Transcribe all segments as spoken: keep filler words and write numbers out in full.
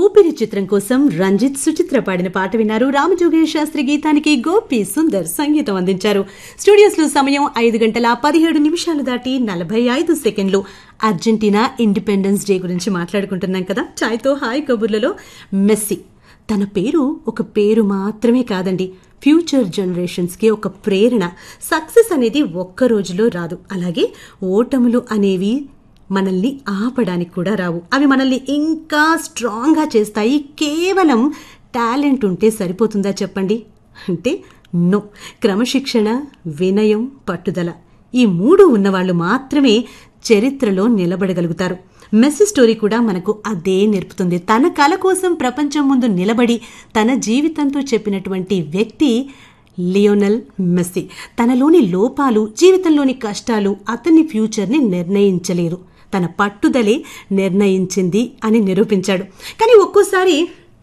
ఊపిరి చిత్రం కోసం రంజిత్ సుచిత్ర పాడిన పాట విన్నారు. రామజోగేష్ శాస్త్రి గీతానికి గోపి సుందర్ సంగీతం అందించారు. స్టూడియోస్ లో సమయం ఐదు గంటల పదిహేడు నిమిషాలు దాటి నలభై ఐదు సెకండ్లు. అర్జెంటీనా ఇండిపెండెన్స్ డే గురించి మాట్లాడుకుంటున్నాం కదా. చాయ్తో హాయ్ కబుర్లలో మెస్సీ తన పేరు ఒక పేరు మాత్రమే కాదండి, ఫ్యూచర్ జనరేషన్స్ కి ఒక ప్రేరణ. సక్సెస్ అనేది ఒక్క రోజులో రాదు, అలాగే ఓటములు అనేవి మనల్ని ఆపడానికి కూడా రావు. అవి మనల్ని ఇంకా స్ట్రాంగ్గా చేస్తాయి. కేవలం టాలెంట్ ఉంటే సరిపోతుందా చెప్పండి? అంటే నో. క్రమశిక్షణ, వినయం, పట్టుదల ఈ మూడు ఉన్నవాళ్లు మాత్రమే చరిత్రలో నిలబడగలుగుతారు. మెస్సీ స్టోరీ కూడా మనకు అదే నేర్పుతుంది. తన కల కోసం ప్రపంచం ముందు నిలబడి తన జీవితంతో చెప్పినటువంటి వ్యక్తి లియోనెల్ మెస్సీ. తనలోని లోపాలు, జీవితంలోని కష్టాలు అతని ఫ్యూచర్ని నిర్ణయించలేరు, తన పట్టుదలే నిర్ణయించింది అని నిరూపించాడు. కానీ ఒక్కోసారి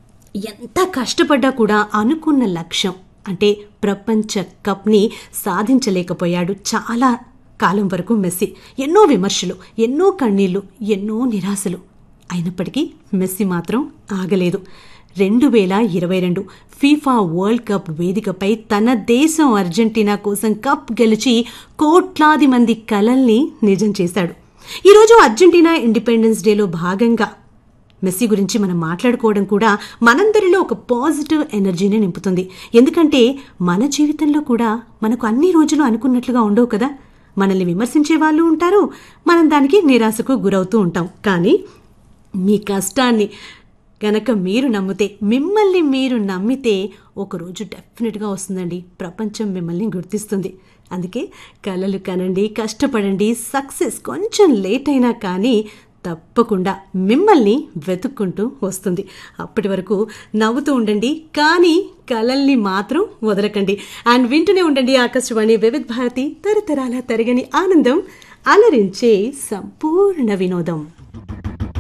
ఎంత కష్టపడ్డా కూడా అనుకున్న లక్ష్యం అంటే ప్రపంచ కప్ని సాధించలేకపోయాడు. చాలా కాలం వరకు మెస్సీ ఎన్నో విమర్శలు, ఎన్నో కన్నీళ్లు, ఎన్నో నిరాశలు. అయినప్పటికీ మెస్సీ మాత్రం ఆగలేదు. రెండు వేల ఇరవై రెండు ఫీఫా వరల్డ్ కప్ వేదికపై తన దేశం అర్జెంటీనా కోసం కప్ గెలిచి కోట్లాది మంది కలల్ని నిజం చేశాడు. ఈరోజు అర్జెంటీనా ఇండిపెండెన్స్ డేలో భాగంగా మెస్సీ గురించి మనం మాట్లాడుకోవడం కూడా మనందరిలో ఒక పాజిటివ్ ఎనర్జీని నింపుతుంది. ఎందుకంటే మన జీవితంలో కూడా మనకు అన్ని రోజులు అనుకున్నట్లుగా ఉండవు కదా. మనల్ని విమర్శించే వాళ్ళు ఉంటారు, మనం దానికి నిరాశకు గురవుతూ ఉంటాం. కానీ మీ కష్టాన్ని గనక మీరు నమ్మితే, మిమ్మల్ని మీరు నమ్మితే ఒకరోజు డెఫినెట్గా వస్తుందండి. ప్రపంచం మిమ్మల్ని గుర్తిస్తుంది. అందుకే కలలు కనండి, కష్టపడండి. సక్సెస్ కొంచెం లేట్ అయినా కానీ తప్పకుండా మిమ్మల్ని వెతుక్కుంటూ వస్తుంది. అప్పటి వరకు నవ్వుతూ ఉండండి, కానీ కలల్ని మాత్రం వదలకండి. అండ్ వింటూనే ఉండండి ఆకాశవాణి వివిధ భారతి, తరతరాల తరగని ఆనందం, అలరించే సంపూర్ణ వినోదం.